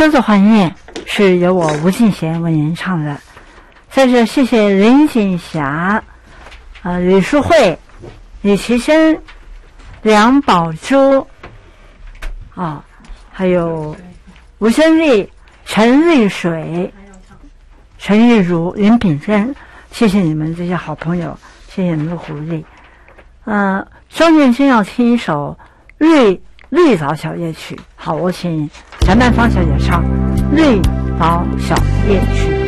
车子怀念是由我吴敬贤为您唱的。在这谢谢林锦霞、李淑慧、李奇生、梁宝珠还有吴宣丽、陈丽水、陈玉茹、林炳珍，谢谢你们这些好朋友，谢谢你们的鼓励。周念君要听一首绿岛小夜曲，好，我请陈曼芳小姐唱《绿岛小夜曲》。